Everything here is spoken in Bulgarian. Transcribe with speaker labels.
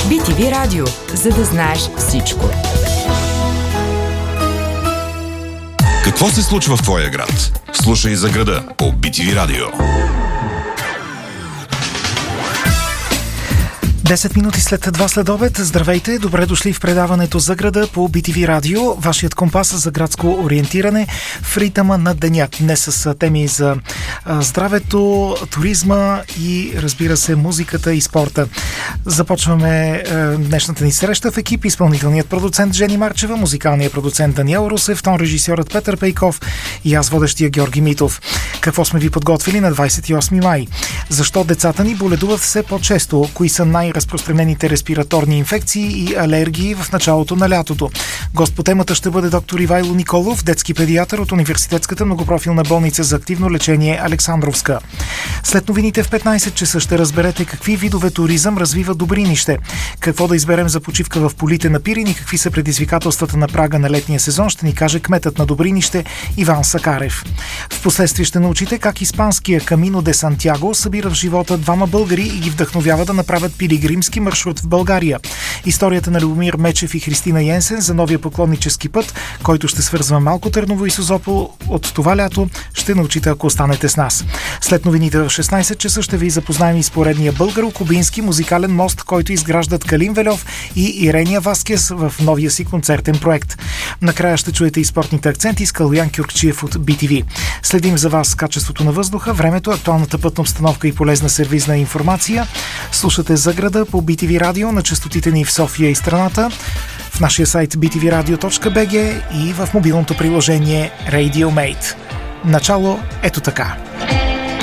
Speaker 1: BTV Радио, за да знаеш всичко.
Speaker 2: Какво се случва в твоя град? Слушай за града по BTV Радио.
Speaker 3: 10 минути след 2 следобед. Здравейте, добре дошли в предаването за града по BTV Радио, вашият компас за градско ориентиране в ритъма на деня. Днес с теми за здравето, туризма и, разбира се, музиката и спорта. Започваме днешната ни среща в екип. Изпълнителният продуцент Жени Марчева, музикалният продуцент Даниел Русев, тон режисьорът Петър Пейков и аз, водещия Георги Митов. Какво сме ви подготвили на 28 май? Защо децата ни боледуват все по-често? Кои са най-разпространените респираторни инфекции и алергии в началото на лятото? Гост по темата ще бъде доктор Ивайло Николов, детски педиатър от Университетската многопрофилна болница за активно лечение Александровска. След новините в 15 часа ще разберете какви видове туризъм развива Добринище, какво да изберем за почивка в полите на Пирин и какви са предизвикателствата на прага на летния сезон, ще ни каже кметът на Добринище Иван Сакарев. Впоследствие ще научите как испанския Камино де Сантяго събира в живота двама българи и ги вдъхновява да направят пилигримски маршрут в България. Историята на Любомир Мечев и Христина Йенсен за новия поклоннически път, който ще свързва Малко Търново и Созопол от това лято, ще научите, ако останете с нас. След новините в 16 часа ще ви запознаем и с поредния българо-кубински музикален мост, който изграждат Калин Вельов и Ирения Васкес в новия си концертен проект. Накрая ще чуете и спортните акценти с Калуян Кюркчиев от BTV. Следим за вас качеството на въздуха, времето, актуалната пътна обстановка и полезна сервизна информация. Слушате за града по BTV Радио на честотите ни в София и страната, в нашия сайт btvradio.bg и в мобилното приложение RadioMate. Начало ето така.